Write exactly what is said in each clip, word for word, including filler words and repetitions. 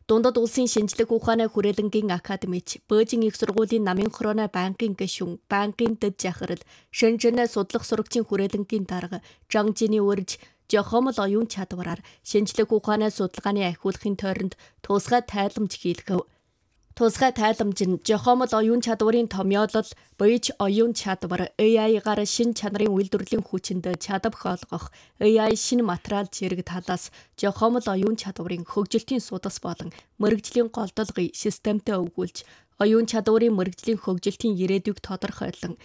Дундад улсын шинжлэх ухааны хүрээлэнгийн академич, Бөөжин их сургуулийн намын хорооны банкын гишүүн, банкын дэд жахарл, Шэнжэнэ судлах сурагчийн хүрээлэнгийн дарга, Жангжины урьж, жохомол оюун чадвараар шинжлэх ухааны судалгааны ахиулахын тойронд тусгай тайламж хийлгэв. Тусгай тайламж нь жохомол оюун чадварын томьёолол, буйж оюун чадвар, эй ай-гаар шин чанарын үйлдвэрлэлийн хүчинд чадвар олгох, эй ай шин материал зэрэг талаас жохомол оюун чадварын хөгжилтийн судас болон мэрэгжлийн голдолгыг системтэй өгүүлж, оюун чадварын мэрэгжлийн хөгжилтийн ирээдүйг тодорхойлон,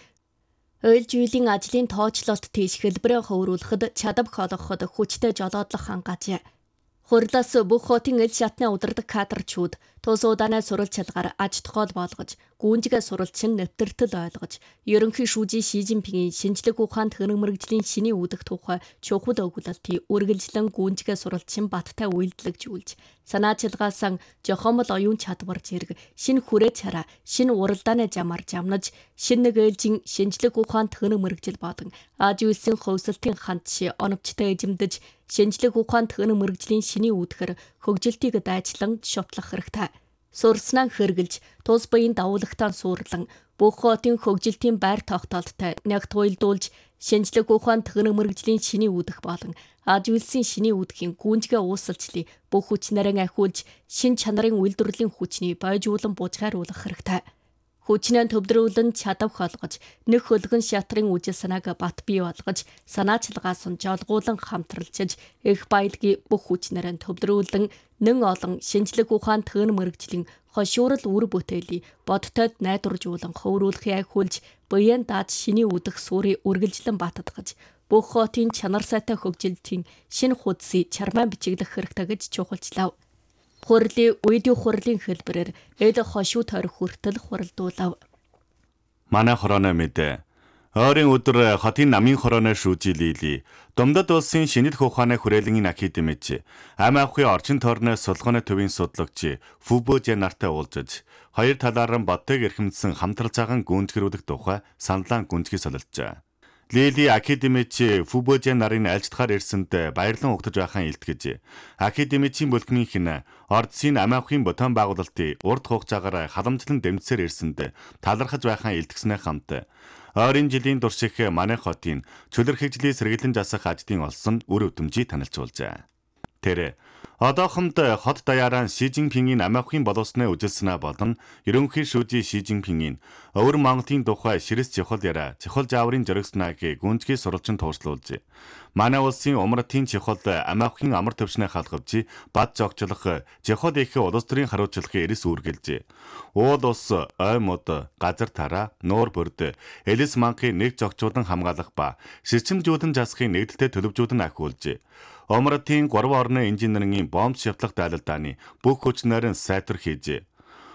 ойл жилийн ажлын тооцоололт тийш хэлбэрээ хөврүүлэхэд чадвар олгоход хүчтэй жолоодлого хангаажээ. Хурлаас бүх хотын ил шатны удирдаг кадрчууд тус удаанаа сурвалжлагаар аж тохиол болгож, гүнжигээ сурвалжин нэвтэртэл ойлгож, ерөнхий шүүжийн Ши Жинпингийн шинжлэх ухаан техник мэрэгжлийн шиний үүдэх тухай чухал өгүүлэлтийг үргэлжлэн гүнжигээ сурвалжин баттай үйлдэлжүүлж, санаачилгаасан жохомол оюун чадвар зэрэг шинэ хүрээ цараа, шинэ уралдааны замаар жамнаж, шинэ нэг ээлжийн шинжлэх ухаан техник мэрэгжил болон Аз үйлсийн хөвсөлтийн ханд ши оновчтой эзэмдэж, шинжлэх ухаан техник мэрэгжлийн шиний үүдгээр хөгжилтийг дайчлан шотлох хэрэгтэй. Сурснаа хэрэгжилж, тус буян давуулагтаа суурлан, бүх хотын хөгжилтийн байр тогтоолттой нягт уйлдуулж, шинжлэх ухаан техник мэрэгжлийн шиний үүдэх болон Аз үйлсийн шиний үүдхийн гүнжгээ уусалчлыг бүх хүч нарийн ахиулж, шин чанарын үйлдвэрлэлийн хүчний бойжуулан буужгааруулах хэрэгтэй. Хүчнээ төвдрүүлэн чадвар олгож, нэг хөлгөн шатрын үжил санааг бат бий болгож, санаачилгаас нь жолгуулан хамтралчиж, их баялагийг бүх хүчнэрэн төвдрүүлэн, нэн олон шинжлэх ухаан техник мэрэгжлийн хошуурал үр бүтээлийг бодтойд найдваржуулан хөврүүлэхийг ахиулж, буян дааж шиний үүдэх суурийг үргэлжлэн баттгаж, бүх хотын чанар сайтай хөгжилтийн шинэ хуудсыг чармаан бичиглэх хэрэгтэй гэж чухалчлав. Хурлын видео хурлын хэлбэрээр эд хошуу тойрох хүртэл хуралдуулав. Манай хорооны мэдээ. Ойрын өдөр хотын намын хорооны шүүжилийли Дундад улсын шинжлэх ухааны хүрээлэнгийн академич, ам авахын орчин тойрны судалгааны төвийн судлагч Фүбөжэ нартай уулзаж, хоёр талаар нь бодтойг эрхэмдсэн хамтрал цагаан гүнзгэрүүлэх тухай саналаа гүнзгий солилцжээ. Лили академич Фүбөжэ нарын альжтахаар ирсэнд баярлан угтаж байхаа илтгэж, академичийн бүлгмийнх нь ордсын ам авахын ботон байгуулалтын урд хугацаагаар халамжлан дэмжсээр ирсэнд талархаж байхаа илтгэснээ хамт, ойрын жилийн турш их манай хотын чөлөр хэвжлийн сэргэлэн засах ажлын олсон үр өдөмжийг танилцуулжээ. Тэр одоохонд хот даяараа Ши Жинпингийн ам авахын боловсны үжилснаа болон ерөнхий шүүжийн Ши Жинпингийн өвөр Монголын тухай ширэс чухал яриа чухал жааврын зоригснаг гүнзгий сурвалжин тууршлуулж, манай улсын умартын чухал ам авахын амар төвшнээ халахвч бад зогчлох чухал их улс төрийн хариуцлагын эрэс үүргэлж, уул ус, ой мод, газар тараа, нуур бүрд элэс манхын нэг зогчуудан хамгаалах ба ширчимжүүлэн засахын нэгдэлтэй төлөвжүүлэн ахиулж, Омратын гурван орны инженерийн бомб шавтлах дайлалдааны бүх хүч найран сайтар хийж,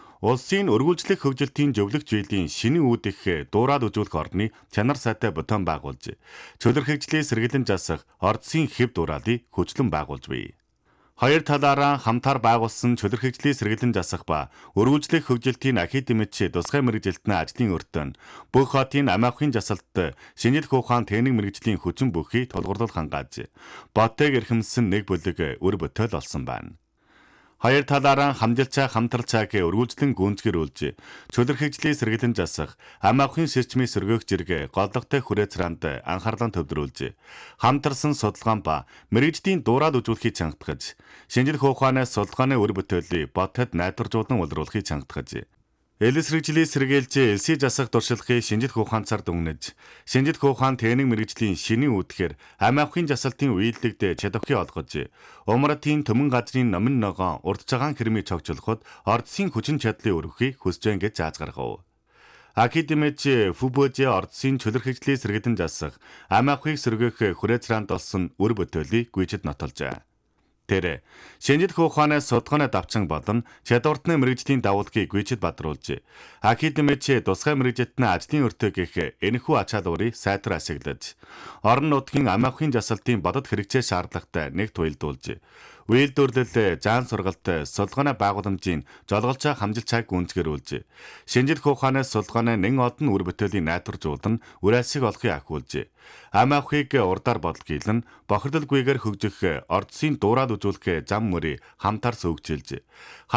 улсын өргүүлжлэх хөгжилтийн зөвлөгч биелийн шинэ үүдэх дуурайд үзүүлэх орны чанар сайтай ботон байгуулж, чөлөр хэвжлийн сэргэлэн засах ордсын хэв дуурайлыг хүчлэн байгуулж бий. Хоёр талаараа хамтаар байгуулсан чөлөр хэвжлийн сэргэлэн засах ба өргүүлжлэх хөгжилтийн академич тусгай мэрэгжилтний ажлын өртөн бүх хотын ам авахын засалт шинжлэх ухаан техник мэрэгжлийн хүчин бүхий тулгуурлал хангааж, бодтойг эрхэмсэн нэг бүлэг үр бүтээл олсон байна. Хоёр талаараа хамжилчаа хамтралцааг өргүүлжлэн гүнзгэрүүлж, чөлөр хэвжлийн сэргэлэн засах, ам авахын ширчмийн сөргөөх зэрэг голдогтой хүрээ цараанд анхаарлаа төвлөрүүлж, хамтарсан судалгаан ба мэрэгжлийн дуурайд үзүүлэхийг чангатгаж, шинжлэх ухааны судалгааны үр бүтээлийг бодтойд найдваржуулан улруулахыг чангатгаж, элэс хэрэгжлийг сэргээлж, элсийг засах туршлагыг шинжлэх ухаанцаар дүгнэж, шинжлэх ухаан техник мэрэгжлийн шиний үүдхээр ам авахын засалтын үйлдэлд чадвархий олгож, умратын төмөн газрын номин ногоон урд цагаан хэрмийг цогцолоход ордсын хүчин чадлын өргөхийг хүсэж байна гэж зааж гаргав. Академич Фүбөжэ ордсын чөлөр хэвжлийн сэргэлэн засах, ам авахыг сөргөх хүрээ цараанд олсон үр бүтээлийг гүйцэд нотолжээ. Тэр шинжлэх ухааны судалгааны давчан болон чадвартны мэрэгжлийн давуулгыг гүйцэд бадруулж, академич тусгай мэрэгжилтний ажлын өртөө гэх энэхүү ач халуурыг сайтар ашиглаж, орон нутгийн ам авахын засалтын бодод хэрэгцээ шаардлагатай нэгт уялдуулж, үйлдвэрлэл, заан сургалт, судалгааны байгууламжийн жолголцоо хамжилчааг гүнзгэрүүлж, шинжлэх ухааны судалгааны нэн олон үр бүтээлийн найдваржуулан үрэлсийг олохыг ахиулж, ам авахыг урдаар бодлогийлэн бохирдолгүйгээр хөгжих ордсын дуурайд үзүүлэх зам мөрийг хамтар сөгжилж,